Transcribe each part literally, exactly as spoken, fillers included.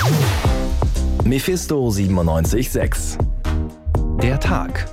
Mephisto siebenundneunzig Komma sechs. Der Tag.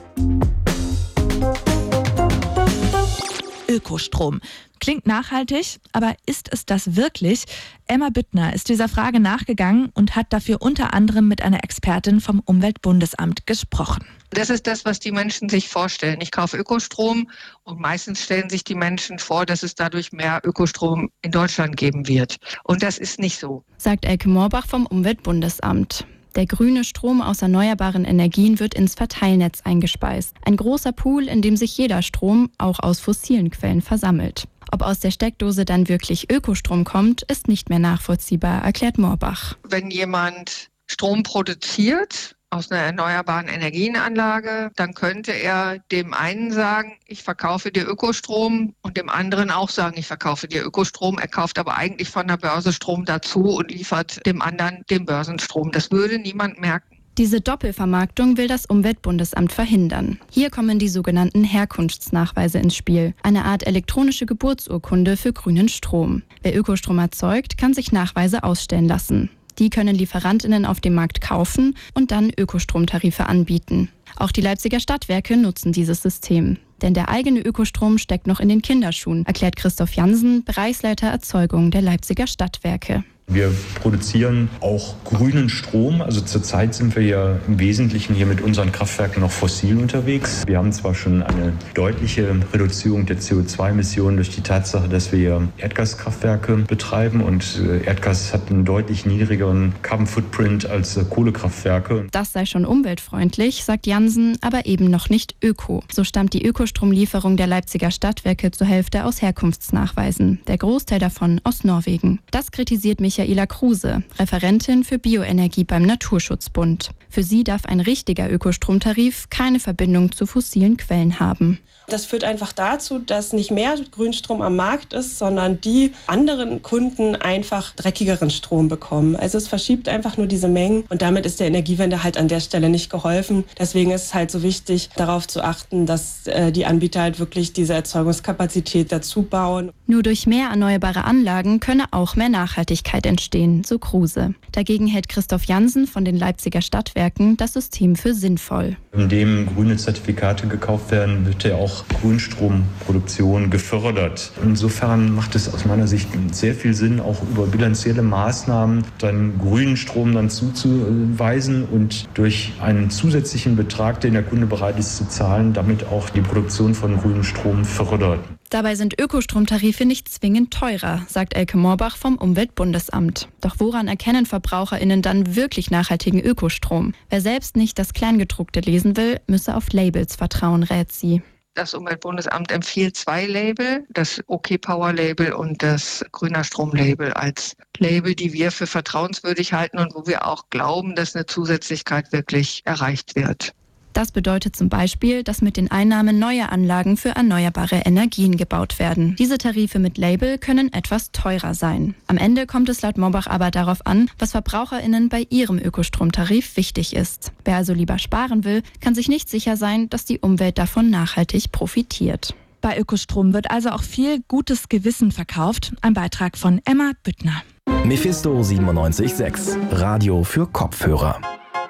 Ökostrom. Klingt nachhaltig, aber ist es das wirklich? Emma Büttner ist dieser Frage nachgegangen und hat dafür unter anderem mit einer Expertin vom Umweltbundesamt gesprochen. Das ist das, was die Menschen sich vorstellen. Ich kaufe Ökostrom und meistens stellen sich die Menschen vor, dass es dadurch mehr Ökostrom in Deutschland geben wird. Und das ist nicht so. Sagt Elke Moorbach vom Umweltbundesamt. Der grüne Strom aus erneuerbaren Energien wird ins Verteilnetz eingespeist. Ein großer Pool, in dem sich jeder Strom, auch aus fossilen Quellen, versammelt. Ob aus der Steckdose dann wirklich Ökostrom kommt, ist nicht mehr nachvollziehbar, erklärt Moorbach. Wenn jemand Strom produziert aus einer erneuerbaren Energienanlage, dann könnte er dem einen sagen, ich verkaufe dir Ökostrom und dem anderen auch sagen, ich verkaufe dir Ökostrom. Er kauft aber eigentlich von der Börse Strom dazu und liefert dem anderen den Börsenstrom. Das würde niemand merken. Diese Doppelvermarktung will das Umweltbundesamt verhindern. Hier kommen die sogenannten Herkunftsnachweise ins Spiel, eine Art elektronische Geburtsurkunde für grünen Strom. Wer Ökostrom erzeugt, kann sich Nachweise ausstellen lassen. Die können LieferantInnen auf dem Markt kaufen und dann Ökostromtarife anbieten. Auch die Leipziger Stadtwerke nutzen dieses System. Denn der eigene Ökostrom steckt noch in den Kinderschuhen, erklärt Christoph Jansen, Bereichsleiter Erzeugung der Leipziger Stadtwerke. Wir produzieren auch grünen Strom. Also zurzeit sind wir ja im Wesentlichen hier mit unseren Kraftwerken noch fossil unterwegs. Wir haben zwar schon eine deutliche Reduzierung der C O zwei Emissionen durch die Tatsache, dass wir hier Erdgaskraftwerke betreiben und Erdgas hat einen deutlich niedrigeren Carbon Footprint als Kohlekraftwerke. Das sei schon umweltfreundlich, sagt Jansen, aber eben noch nicht öko. So stammt die Ökostromlieferung der Leipziger Stadtwerke zur Hälfte aus Herkunftsnachweisen, der Großteil davon aus Norwegen. Das kritisiert mich Michaela Kruse, Referentin für Bioenergie beim Naturschutzbund. Für sie darf ein richtiger Ökostromtarif keine Verbindung zu fossilen Quellen haben. Das führt einfach dazu, dass nicht mehr Grünstrom am Markt ist, sondern die anderen Kunden einfach dreckigeren Strom bekommen. Also es verschiebt einfach nur diese Mengen und damit ist der Energiewende halt an der Stelle nicht geholfen. Deswegen ist es halt so wichtig, darauf zu achten, dass äh, die Anbieter halt wirklich diese Erzeugungskapazität dazu bauen. Nur durch mehr erneuerbare Anlagen könne auch mehr Nachhaltigkeit entstehen, so Kruse. Dagegen hält Christoph Jansen von den Leipziger Stadtwerken das System für sinnvoll. Indem grüne Zertifikate gekauft werden, wird ja auch Grünstromproduktion gefördert. Insofern macht es aus meiner Sicht sehr viel Sinn, auch über bilanzielle Maßnahmen dann grünen Strom dann zuzuweisen und durch einen zusätzlichen Betrag, den der Kunde bereit ist zu zahlen, damit auch die Produktion von grünem Strom fördert. Dabei sind Ökostromtarife nicht zwingend teurer, sagt Elke Moorbach vom Umweltbundesamt. Doch woran erkennen VerbraucherInnen dann wirklich nachhaltigen Ökostrom? Wer selbst nicht das Kleingedruckte lesen will, müsse auf Labels vertrauen, rät sie. Das Umweltbundesamt empfiehlt zwei Label, das OK-Power-Label und das Grüner Strom-Label als Label, die wir für vertrauenswürdig halten und wo wir auch glauben, dass eine Zusätzlichkeit wirklich erreicht wird. Das bedeutet zum Beispiel, dass mit den Einnahmen neue Anlagen für erneuerbare Energien gebaut werden. Diese Tarife mit Label können etwas teurer sein. Am Ende kommt es laut Moorbach aber darauf an, was VerbraucherInnen bei ihrem Ökostromtarif wichtig ist. Wer also lieber sparen will, kann sich nicht sicher sein, dass die Umwelt davon nachhaltig profitiert. Bei Ökostrom wird also auch viel gutes Gewissen verkauft. Ein Beitrag von Emma Büttner. Mephisto siebenundneunzig Komma sechs. Radio für Kopfhörer.